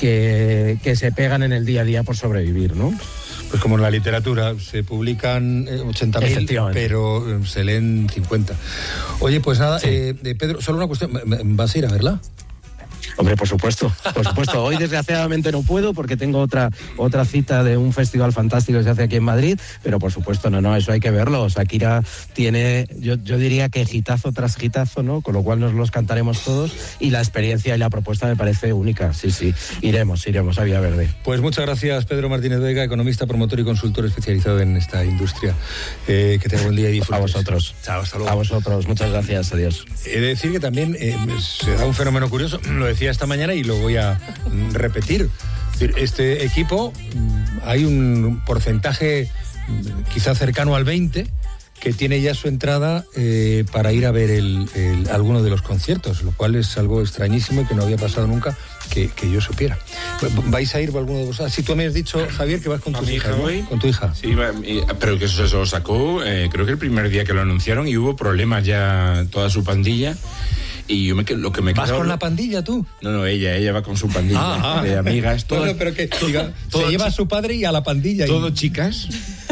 que se pegan en el día a día por sobrevivir, ¿no? Pues como en la literatura, se publican 80.000, pero se leen 50. Oye, pues nada, sí. Pedro, solo una cuestión, ¿vas a ir a verla? Hombre, por supuesto. Hoy desgraciadamente no puedo porque tengo otra cita de un festival fantástico que se hace aquí en Madrid, pero por supuesto no, eso hay que verlo. Shakira tiene, yo diría que hitazo tras hitazo, ¿no? Con lo cual nos los cantaremos todos y la experiencia y la propuesta me parece única. Sí, iremos a Villaverde. Pues muchas gracias, Pedro Martínez Vega, economista, promotor y consultor especializado en esta industria. Que tenga buen día y disfrutes. A vosotros. Chao, hasta luego. A vosotros, muchas gracias, adiós. He de decir que también se da un fenómeno curioso, lo decía esta mañana y lo voy a repetir. Este equipo, hay un porcentaje quizá cercano al 20% que tiene ya su entrada para ir a ver alguno de los conciertos, lo cual es algo extrañísimo y que no había pasado nunca que yo supiera. ¿Vais a ir alguno de vosotros? Si tú me has dicho, Javier, que vas con tu hija, ¿no? Con tu hija. Sí, pero que eso se lo sacó, creo que el primer día que lo anunciaron y hubo problemas ya toda su pandilla. Y yo ¿Vas con la pandilla tú? No, ella va con su pandilla de amigas. Todas, bueno, pero que se lleva a su padre y a la pandilla. Todo chicas.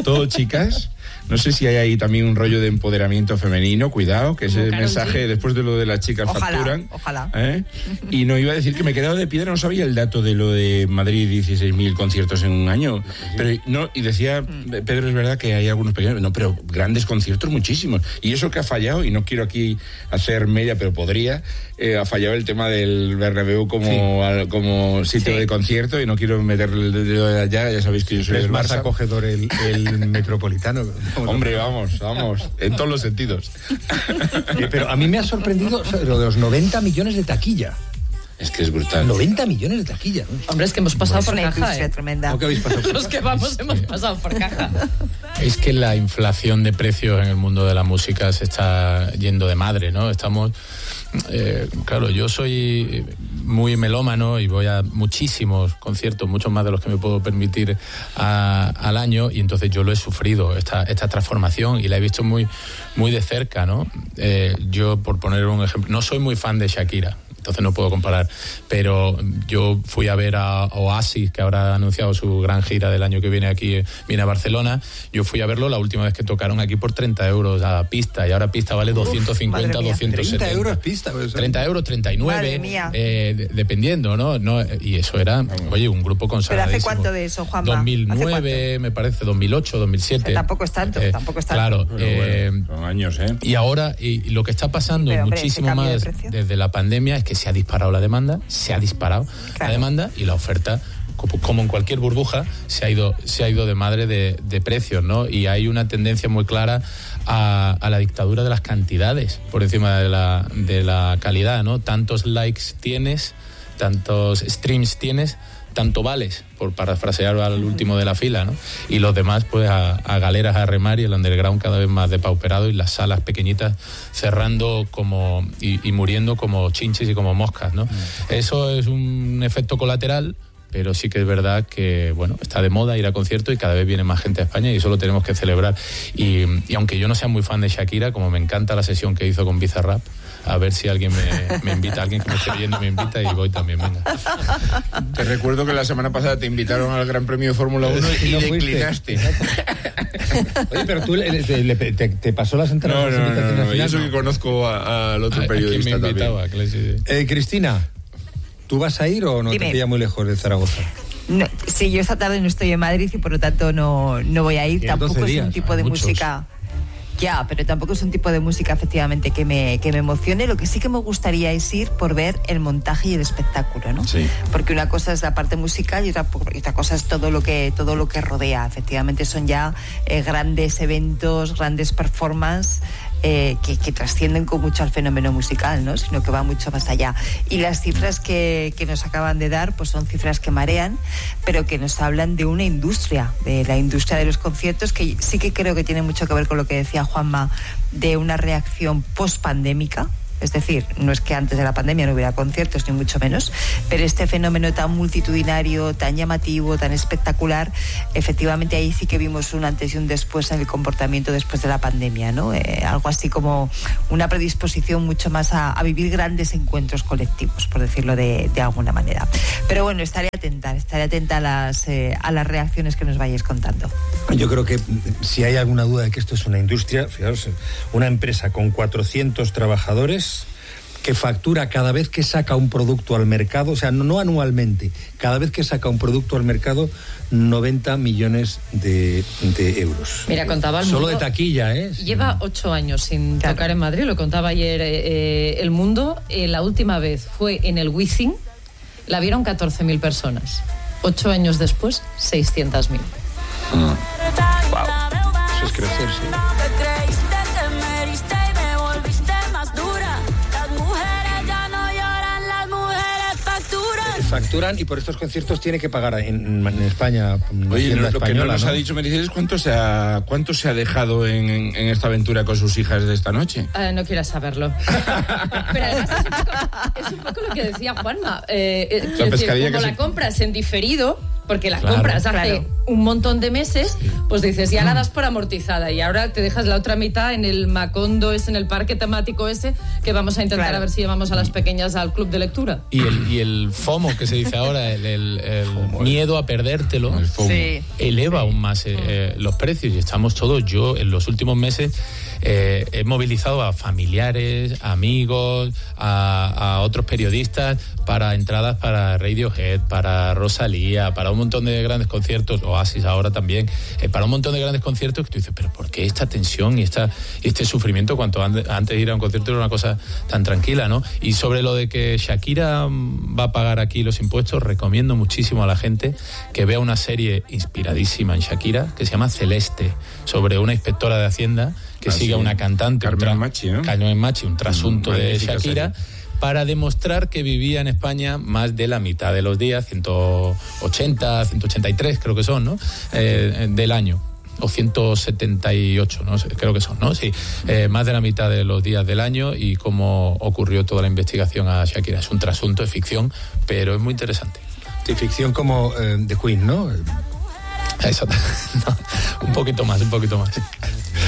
No sé si hay ahí también un rollo de empoderamiento femenino, cuidado, que ese mensaje después de lo de las chicas facturan. Ojalá. Y no iba a decir que me he quedado de piedra, no sabía el dato de lo de Madrid, 16.000 conciertos en un año. Pero no, y decía Pedro, es verdad que hay algunos pequeños, no, pero grandes conciertos muchísimos. Y eso que ha fallado, y no quiero aquí hacer media, pero podría, ha fallado el tema del Bernabéu como sitio de concierto, y no quiero meterle el dedo de allá, ya sabéis que yo soy del Barça. Es más acogedor el Metropolitano. Hombre, vamos, en todos los sentidos. Pero a mí me ha sorprendido lo de los 90 millones de taquilla. Es que es brutal. 90 millones de taquilla. Hombre, es que hemos pasado por una caja, tremenda. ¿Qué habéis pasado por Los que vamos hemos pasado por caja. Es que la inflación de precios en el mundo de la música se está yendo de madre, ¿no? Estamos... claro, yo soy muy melómano y voy a muchísimos conciertos, muchos más de los que me puedo permitir al año, y entonces yo lo he sufrido, esta transformación, y la he visto muy, muy de cerca, ¿no? Yo, por poner un ejemplo, no soy muy fan de Shakira, entonces no puedo comparar, pero yo fui a ver a Oasis, que ahora ha anunciado su gran gira del año que viene viene a Barcelona. Yo fui a verlo la última vez que tocaron aquí por 30 euros a pista, y ahora pista vale 250, 270. 30 euros pista. 30 euros, 39, dependiendo, ¿no? Y eso era, oye, un grupo consagradísimo. ¿Pero hace cuánto de eso, Juanma? 2009, me parece, 2008, 2007. O sea, tampoco es tanto. Claro. Bueno, son años, ¿eh? Y ahora, y lo que está pasando muchísimo más desde la pandemia es que se ha disparado la demanda, la demanda, y la oferta, como en cualquier burbuja, se ha ido de madre de precios, ¿no? Y hay una tendencia muy clara a la dictadura de las cantidades por encima de la calidad, ¿no? Tantos likes tienes, tantos streams tienes, tanto vales, por parafrasear al último de la fila, ¿no? Y los demás, pues, a galeras a remar, y el underground cada vez más depauperado, y las salas pequeñitas cerrando y muriendo como chinches y como moscas, ¿no? Eso es un efecto colateral, pero sí que es verdad que, bueno, está de moda ir a conciertos y cada vez viene más gente a España, y eso lo tenemos que celebrar. Y aunque yo no sea muy fan de Shakira, como me encanta la sesión que hizo con Bizarrap, a ver si alguien me invita, alguien que me esté viendo me invita, y voy también, venga. Te recuerdo que la semana pasada te invitaron al Gran Premio de Fórmula 1 y no declinaste. Oye, pero tú te pasó las entradas. No, yo soy que conozco al otro periodista me invitaba, también. Sí. Cristina, ¿tú vas a ir o no? Dime. Te pilla muy lejos de Zaragoza? No, sí, yo esta tarde no estoy en Madrid y por lo tanto no voy a ir. Tampoco es un tipo de música... Ya, pero tampoco es un tipo de música efectivamente que me emocione. Lo que sí que me gustaría es ir por ver el montaje y el espectáculo, ¿no? Sí. Porque una cosa es la parte musical y otra cosa es todo lo que rodea. Efectivamente son ya grandes eventos, grandes performances que trascienden con mucho al fenómeno musical, ¿no? Sino que va mucho más allá. Y las cifras que nos acaban de dar, pues son cifras que marean, pero que nos hablan de una industria, de la industria de los conciertos, que sí que creo que tiene mucho que ver con lo que decía Juanma, de una reacción post-pandémica. Es decir, no es que antes de la pandemia no hubiera conciertos, ni mucho menos, pero este fenómeno tan multitudinario, tan llamativo, tan espectacular, efectivamente ahí sí que vimos un antes y un después en el comportamiento después de la pandemia, ¿no? Algo así como una predisposición mucho más a vivir grandes encuentros colectivos, por decirlo de alguna manera. Pero bueno, estaré atenta a las reacciones que nos vayáis contando. Yo creo que si hay alguna duda de que esto es una industria, fijaos, una empresa con 400 trabajadores que factura cada vez que saca un producto al mercado, o sea, no anualmente, cada vez que saca un producto al mercado, 90 millones de euros. Mira, contaba el Solo Mundo, de taquilla, ¿eh? Lleva 8 años sin tocar en Madrid, lo contaba ayer El Mundo. La última vez fue en el Wizzing, la vieron 14.000 personas. 8 años después, 600.000. Wow. Eso es crecer, sí. Facturan y por estos conciertos tiene que pagar en España. Oye, lo española, que no nos ¿no? ha dicho Meritxell es cuánto se ha dejado en esta aventura con sus hijas de esta noche. No quieras saberlo. Pero además es un poco lo que decía Juanma. Como la compras en diferido, porque la compras hace un montón de meses, pues dices, ya la das por amortizada y ahora te dejas la otra mitad en el Macondo, en el parque temático ese, que vamos a intentar a ver si llevamos a las pequeñas al club de lectura. Y el FOMO, que se dice ahora, el miedo a perdértelo, el FOMO, eleva aún más los precios. Y estamos todos, yo en los últimos meses he movilizado a familiares, amigos, a otros periodistas para entradas para Radiohead, para Rosalía, para un montón de grandes conciertos, Oasis ahora también, para un montón de grandes conciertos que tú dices, pero ¿por qué esta tensión y este sufrimiento cuanto antes de ir a un concierto era una cosa tan tranquila, ¿no? Y sobre lo de que Shakira va a pagar aquí los impuestos, recomiendo muchísimo a la gente que vea una serie inspiradísima en Shakira que se llama Celeste, sobre una inspectora de Hacienda que sigue a una cantante, Carmen Machi, ¿no? Carmen Machi, un trasunto de Shakira, serie, para demostrar que vivía en España más de la mitad de los días, 180, 183 creo que son, ¿no? Del año. O 178, no sé, creo que son, ¿no? Sí, más de la mitad de los días del año y cómo ocurrió toda la investigación a Shakira. Es un trasunto, es ficción, pero es muy interesante. Sí, ficción como The Queen, ¿no? Eso, no, un poquito más.